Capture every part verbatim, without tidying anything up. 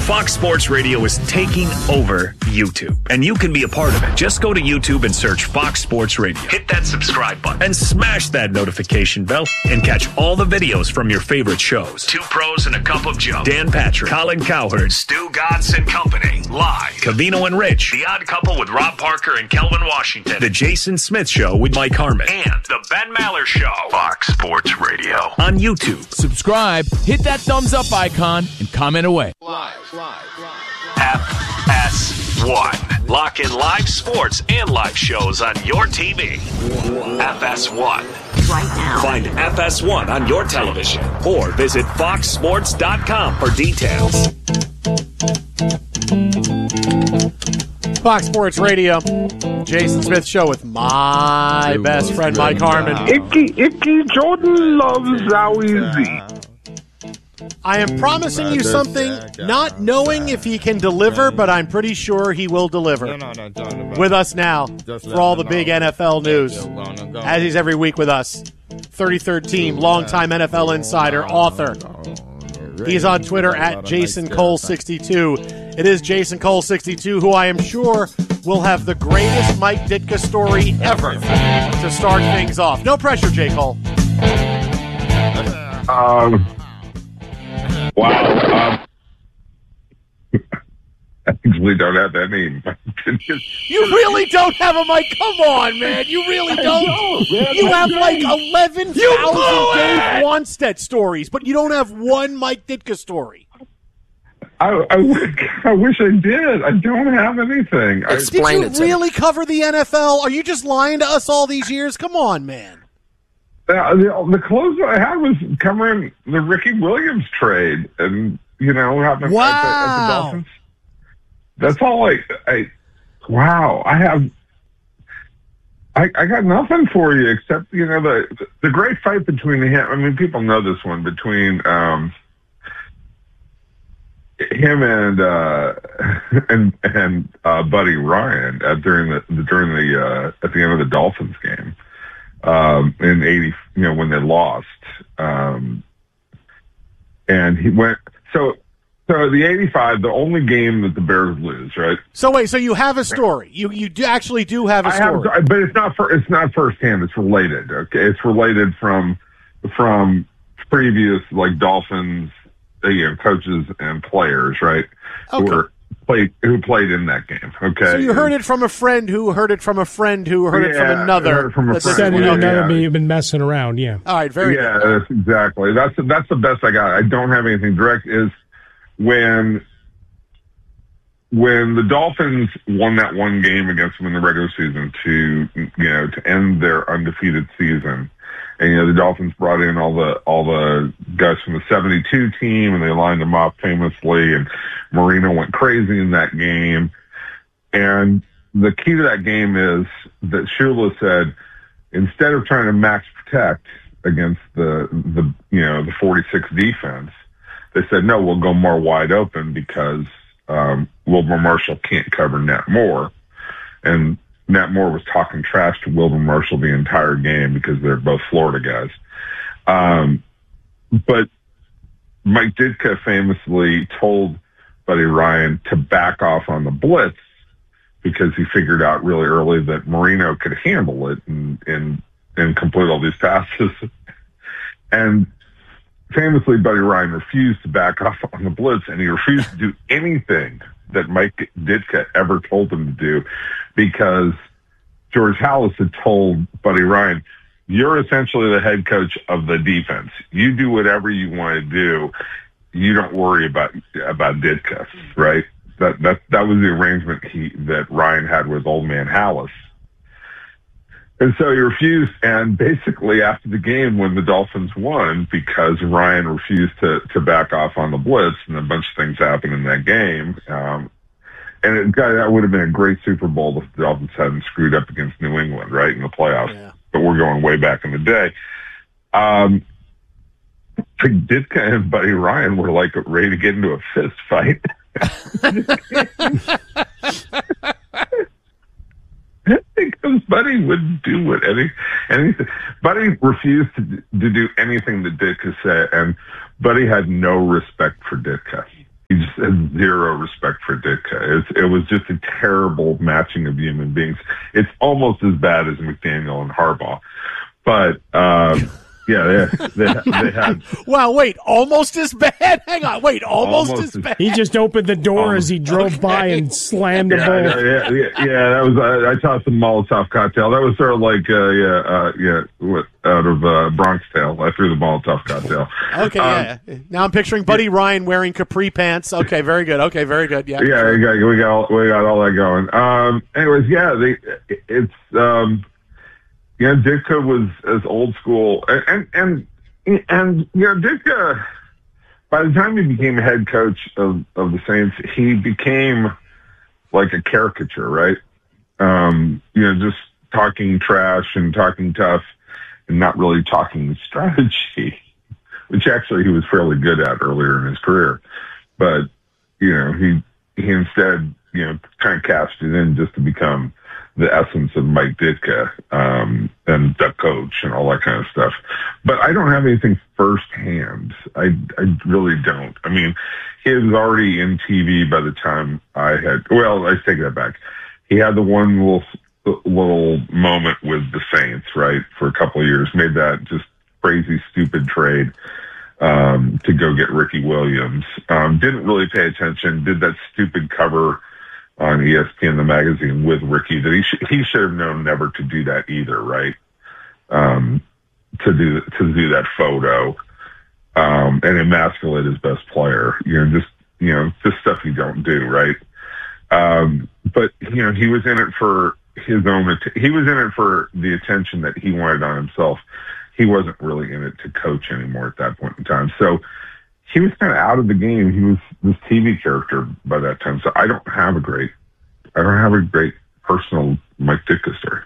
Fox Sports Radio is taking over YouTube, and you can be a part of it. Just go to YouTube and search Fox Sports Radio. Hit that subscribe button and smash that notification bell and catch all the videos from your favorite shows. Two Pros and a Cup of Joe. Dan Patrick, Colin Cowherd, Stu Godson Company, live. Cavino and Rich, The Odd Couple with Rob Parker and Kelvin Washington. The Jason Smith Show with Mike Harmon. And The Ben Maller Show. Fox Sports Radio on YouTube. Subscribe, hit that thumbs up icon, and comment away. Live, live, live. F S one. Lock in live sports and live shows on your T V. F S one. Right now. Find F S one on your television or visit fox sports dot com for details. Fox Sports Radio, Jason Smith Show with my best friend Mike Harmon. Icky, Icky Jordan loves Zowie Z. I am promising you something, not knowing if he can deliver, but I'm pretty sure he will deliver. With us now for all the big N F L news, as he's every week with us. thirty-third Team, longtime N F L insider, author. He's on Twitter at Jason Cole sixty-two. It is Jason Cole sixty-two, who I am sure will have the greatest Mike Ditka story ever to start things off. No pressure, J. Cole. Um, wow. Um, I actually don't have any. You really don't have a Mike? Come on, man. You really don't? know, man. You I have know. like eleven thousand Dave Wanstead stories, but you don't have one Mike Ditka story. I, I, wish, I wish I did. I don't have anything. I, Explain Did it you to really cover the N F L? Are you just lying to us all these years? Come on, man. Uh, the, the closest I had was covering the Ricky Williams trade, and you know, having Wow. at, the, at the Dolphins. That's all I. I wow, I have. I, I got nothing for you except you know the the great fight between him. I mean, people know this one between um, him and uh, and and uh, Buddy Ryan uh, during the, the during the uh, at the end of the Dolphins game. Um, in eighty, you know, when they lost, um, and he went. So, so the eighty-five, the only game that the Bears lose, right? So wait, so you have a story. You you do actually do have a I story. have, but it's not for it's not firsthand. It's related. Okay, it's related from from previous like Dolphins, uh, you know, coaches and players, right? Okay. Who were played who played in that game. Okay, So you heard it from a friend who heard it from a friend who heard it Yeah, from another. heard it from a That this friend. is Said what- it Yeah. never be been messing around, yeah. All right, very yeah, good. that's exactly. That's that's the best I got. I don't have anything direct. Is when when the Dolphins won that one game against them in the regular season to you know to end their undefeated season, and you know the Dolphins brought in all the all the guys from the seventy-two team, and they lined them up famously, and Marino went crazy in that game. And the key to that game is that Shula said, instead of trying to max protect against the the you know the forty-six defense, they said no, we'll go more wide open because um, Wilbur Marshall can't cover Nat Moore, and Nat Moore was talking trash to Wilbur Marshall the entire game because they're both Florida guys. Um, but Mike Ditka famously told Buddy Ryan to back off on the blitz because he figured out really early that Marino could handle it and and, and complete all these passes. And famously, Buddy Ryan refused to back off on the blitz, and he refused to do anything that Mike Ditka ever told him to do because George Halas had told Buddy Ryan, you're essentially the head coach of the defense. You do whatever you want to do. You don't worry about about Ditka, right? That that that was the arrangement he that Ryan had with old man Halas. And so he refused, and basically after the game when the Dolphins won, because Ryan refused to, to back off on the blitz, and a bunch of things happened in that game, um, and it, that would have been a great Super Bowl if the Dolphins hadn't screwed up against New England, right, in the playoffs. Yeah. But we're going way back in the day. Um, Ditka and Buddy Ryan were like ready to get into a fist fight. Because Buddy wouldn't do what any anything. Buddy refused to, to do anything that Ditka said, and Buddy had no respect for Ditka. he just had zero respect for Ditka. It's, it was just a terrible matching of human beings. It's almost as bad as McDaniel and Harbaugh. But, um, yeah, they, they, they had... Wow, wait, almost as bad? Hang on, wait, almost, almost as bad? He just opened the door um, as he drove okay. by and slammed the yeah, bowl. Yeah, yeah, yeah, that was, I, I tossed some Molotov cocktail. That was sort of like, uh, yeah, uh, yeah, what, out of uh, Bronx Tale. I threw the Molotov cocktail. Okay, um, yeah. Now I'm picturing Buddy yeah. Ryan wearing capri pants. Okay, very good. Okay, very good. Yeah, yeah, we got, we got, all, we got all that going. Um, anyways, yeah, they, it's... Um, Yeah, Ditka was as old school, and and and, and you know, Ditka, by the time he became head coach of, of the Saints, he became like a caricature, right? Um, you know, just talking trash and talking tough, and not really talking strategy, which actually he was fairly good at earlier in his career. But you know, he he instead you know kind of cast it in just to become the essence of Mike Ditka, um, and the coach and all that kind of stuff. But I don't have anything firsthand. I, I really don't. I mean, he was already in T V by the time I had, well, I take that back. He had the one little, little moment with the Saints, right, for a couple of years, made that just crazy, stupid trade, um, to go get Ricky Williams. Um, didn't really pay attention, did that stupid cover on E S P N, the magazine, with Ricky, that he should, he should have known never to do that either, right? Um, to do, to do that photo, um, and emasculate his best player, you know, just, you know, just stuff you don't do, right? Um, but, you know, he was in it for his own, he was in it for the attention that he wanted on himself. He wasn't really in it to coach anymore at that point in time. So, he was kind of out of the game. He was this T V character by that time. So I don't have a great, I don't have a great personal Mike Ditka story.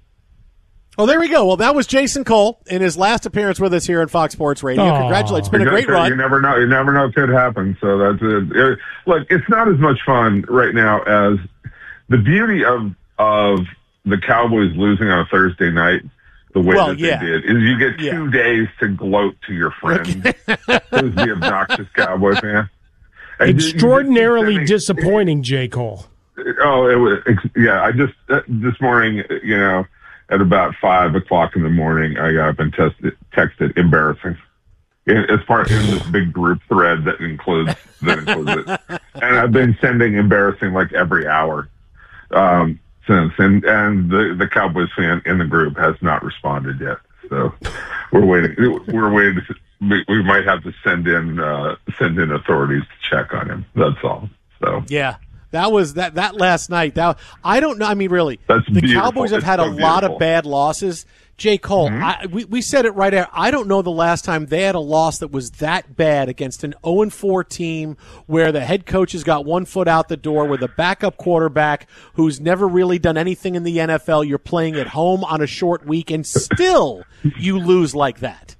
Well, there we go. Well, that was Jason Cole in his last appearance with us here on Fox Sports Radio. Aww. Congratulations. It's been a great run. You never know. You never know what could happen. So that's it. it. Look, it's not as much fun right now as the beauty of, of the Cowboys losing on a Thursday night. The way well, that yeah. they did is you get two yeah. days to gloat to your friend who's the obnoxious Cowboy fan. And extraordinarily you, you disappointing, J. Cole. Oh, it was, yeah. I just uh, this morning, you know, at about five o'clock in the morning, I got up and tested, texted embarrassing. As part in this big group thread that includes that includes it, and I've been sending embarrassing like every hour. Um, Since and and the the Cowboys fan in the group has not responded yet, so we're waiting. We're waiting. To, we, we might have to send in uh, send in authorities to check on him. That's all. So yeah, that was that that last night. That I don't know. I mean, really, That's the beautiful. Cowboys have it's had so a beautiful. lot of bad losses. J. Cole, mm-hmm. I, we, we said it right there. I don't know the last time they had a loss that was that bad against an oh and four team where the head coach has got one foot out the door with a backup quarterback who's never really done anything in the N F L. You're playing at home on a short week, and still you lose like that.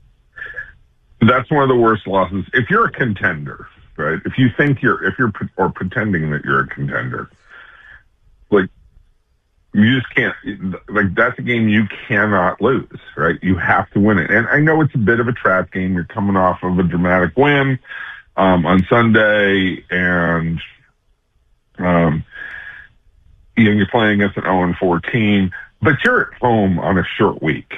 That's one of the worst losses. If you're a contender, right? If you think you're, if you're, or pretending that you're a contender, like, you just can't, like, that's a game you cannot lose, right? You have to win it. And I know it's a bit of a trap game. You're coming off of a dramatic win um, on Sunday, and um, you know, you're playing against an oh and four team, but you're at home on a short week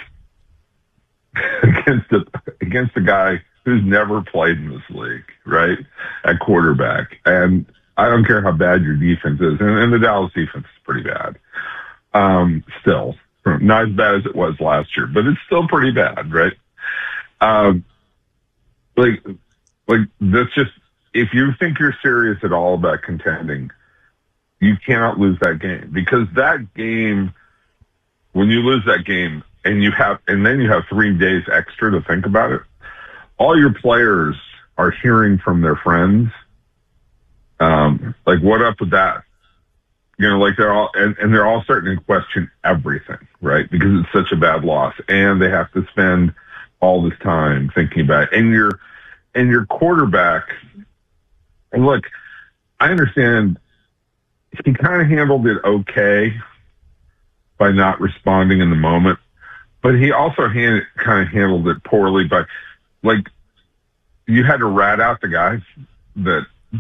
against a, against a guy who's never played in this league, right, at quarterback. And I don't care how bad your defense is, and, and the Dallas defense is pretty bad. Um, still, not as bad as it was last year, but it's still pretty bad, right? Um, like, like that's just, if you think you're serious at all about contending, you cannot lose that game, because that game, when you lose that game and you have, and then you have three days extra to think about it, all your players are hearing from their friends, um, like, what up with that? You know, like they're all, and, and they're all starting to question everything, right? Because it's such a bad loss, and they have to spend all this time thinking about it. And your, and your quarterback, and look, I understand he kind of handled it okay by not responding in the moment, but he also hand, kind of handled it poorly by, like, you had to rat out the guys that